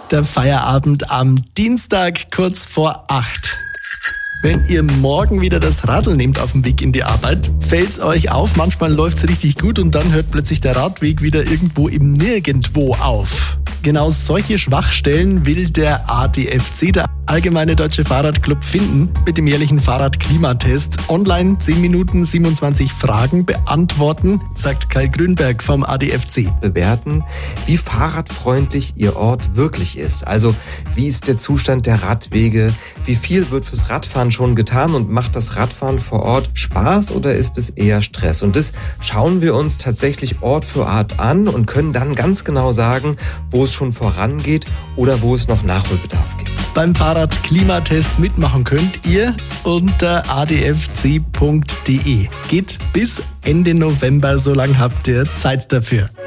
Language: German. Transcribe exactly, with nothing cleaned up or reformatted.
Der Feierabend am Dienstag kurz vor acht. Wenn ihr morgen wieder das Radl nehmt auf dem Weg in die Arbeit, fällt's euch auf, manchmal läuft's richtig gut und dann hört plötzlich der Radweg wieder irgendwo im Nirgendwo auf. Genau solche Schwachstellen will der A D F C, der Allgemeine Deutsche Fahrradclub, finden mit dem jährlichen Fahrradklimatest. Online zehn Minuten siebenundzwanzig Fragen beantworten, sagt Kai Grünberg vom A D F C. Bewerten, wie fahrradfreundlich Ihr Ort wirklich ist. Also wie ist der Zustand der Radwege? Wie viel wird fürs Radfahren schon getan und macht das Radfahren vor Ort Spaß oder ist es eher Stress? Und das schauen wir uns tatsächlich Ort für Ort an und können dann ganz genau sagen, wo es schon vorangeht oder wo es noch Nachholbedarf gibt. Beim Fahrradklimatest mitmachen könnt ihr unter a d f c punkt d e. Geht bis Ende November, so lange habt ihr Zeit dafür.